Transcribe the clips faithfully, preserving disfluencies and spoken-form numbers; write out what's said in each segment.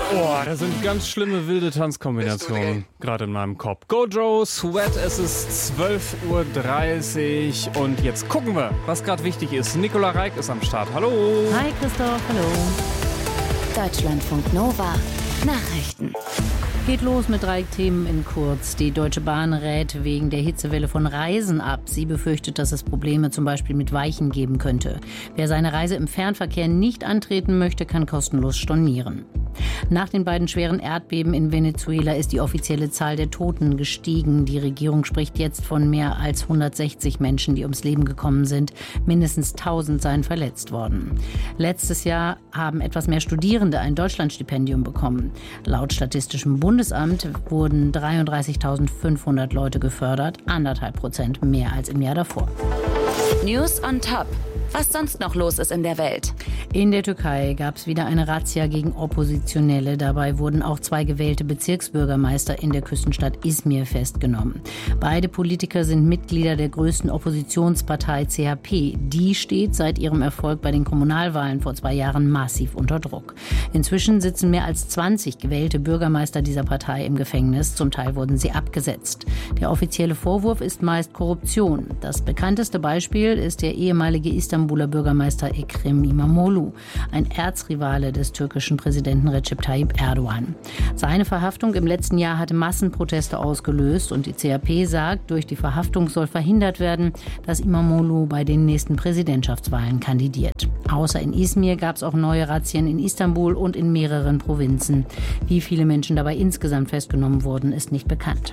Oh, da sind ganz schlimme wilde Tanzkombinationen gerade in meinem Kopf. Gojo, Sweat, es ist zwölf Uhr dreißig und jetzt gucken wir, was gerade wichtig ist. Nicola Reik ist am Start. Hallo. Hi Christoph, hallo. Deutschlandfunk Nova. Nachrichten. Geht los mit drei Themen in kurz. Die Deutsche Bahn rät wegen der Hitzewelle von Reisen ab. Sie befürchtet, dass es Probleme zum Beispiel mit Weichen geben könnte. Wer seine Reise im Fernverkehr nicht antreten möchte, kann kostenlos stornieren. Nach den beiden schweren Erdbeben in Venezuela ist die offizielle Zahl der Toten gestiegen. Die Regierung spricht jetzt von mehr als hundertsechzig Menschen, die ums Leben gekommen sind. Mindestens tausend seien verletzt worden. Letztes Jahr haben etwas mehr Studierende ein Deutschlandstipendium bekommen. Laut Statistischem Bundesamt wurden dreiunddreißigtausendfünfhundert Leute gefördert, anderthalb Prozent mehr als im Jahr davor. News on Top. Was sonst noch los ist in der Welt. In der Türkei gab es wieder eine Razzia gegen Oppositionelle. Dabei wurden auch zwei gewählte Bezirksbürgermeister in der Küstenstadt Izmir festgenommen. Beide Politiker sind Mitglieder der größten Oppositionspartei C H P. Die steht seit ihrem Erfolg bei den Kommunalwahlen vor zwei Jahren massiv unter Druck. Inzwischen sitzen mehr als zwanzig gewählte Bürgermeister dieser Partei im Gefängnis. Zum Teil wurden sie abgesetzt. Der offizielle Vorwurf ist meist Korruption. Das bekannteste Beispiel ist der ehemalige Istanbuler Bürgermeister Ekrem İmamoğlu, ein Erzrivale des türkischen Präsidenten Recep Tayyip Erdogan. Seine Verhaftung im letzten Jahr hatte Massenproteste ausgelöst und die C H P sagt, durch die Verhaftung soll verhindert werden, dass İmamoğlu bei den nächsten Präsidentschaftswahlen kandidiert. Außer in Izmir gab es auch neue Razzien in Istanbul und in mehreren Provinzen. Wie viele Menschen dabei insgesamt festgenommen wurden, ist nicht bekannt.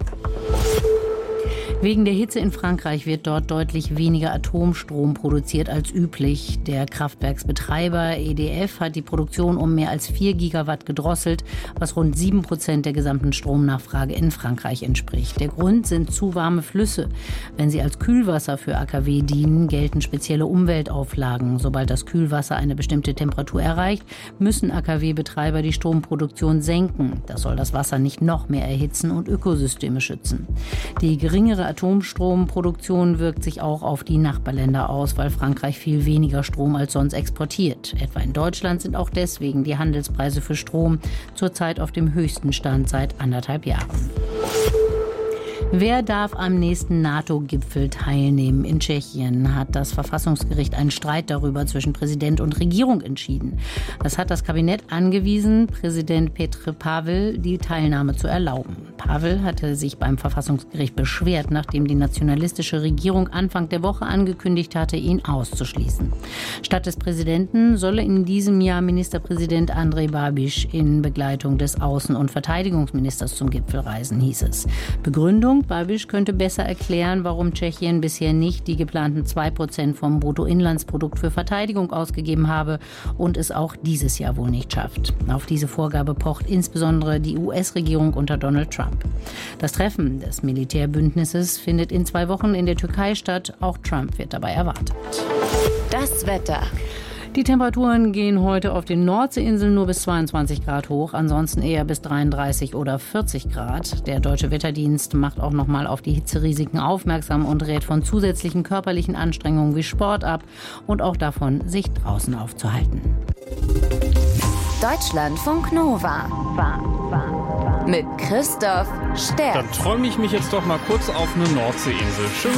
Wegen der Hitze in Frankreich wird dort deutlich weniger Atomstrom produziert als üblich. Der Kraftwerksbetreiber E D F hat die Produktion um mehr als vier Gigawatt gedrosselt, was rund sieben Prozent der gesamten Stromnachfrage in Frankreich entspricht. Der Grund sind zu warme Flüsse. Wenn sie als Kühlwasser für A K W dienen, gelten spezielle Umweltauflagen. Sobald das Kühlwasser eine bestimmte Temperatur erreicht, müssen A K W-Betreiber die Stromproduktion senken. Das soll das Wasser nicht noch mehr erhitzen und Ökosysteme schützen. Die geringere Atomstromproduktion wirkt sich auch auf die Nachbarländer aus, weil Frankreich viel weniger Strom als sonst exportiert. Etwa in Deutschland sind auch deswegen die Handelspreise für Strom zurzeit auf dem höchsten Stand seit anderthalb Jahren. Wer darf am nächsten NATO-Gipfel teilnehmen? In Tschechien hat das Verfassungsgericht einen Streit darüber zwischen Präsident und Regierung entschieden. Das hat das Kabinett angewiesen, Präsident Petr Pavel die Teilnahme zu erlauben. Pavel hatte sich beim Verfassungsgericht beschwert, nachdem die nationalistische Regierung Anfang der Woche angekündigt hatte, ihn auszuschließen. Statt des Präsidenten solle in diesem Jahr Ministerpräsident Andrej Babiš in Begleitung des Außen- und Verteidigungsministers zum Gipfel reisen, hieß es. Begründung: Babiš könnte besser erklären, warum Tschechien bisher nicht die geplanten zwei Prozent vom Bruttoinlandsprodukt für Verteidigung ausgegeben habe und es auch dieses Jahr wohl nicht schafft. Auf diese Vorgabe pocht insbesondere die U S-Regierung unter Donald Trump. Das Treffen des Militärbündnisses findet in zwei Wochen in der Türkei statt. Auch Trump wird dabei erwartet. Das Wetter. Die Temperaturen gehen heute auf den Nordseeinseln nur bis zweiundzwanzig Grad hoch, ansonsten eher bis dreiunddreißig oder vierzig Grad. Der Deutsche Wetterdienst macht auch noch mal auf die Hitzerisiken aufmerksam und rät von zusätzlichen körperlichen Anstrengungen wie Sport ab und auch davon, sich draußen aufzuhalten. Deutschlandfunk Nova. Mit Christoph Sterz. Dann träume ich mich jetzt doch mal kurz auf eine Nordseeinsel. Schön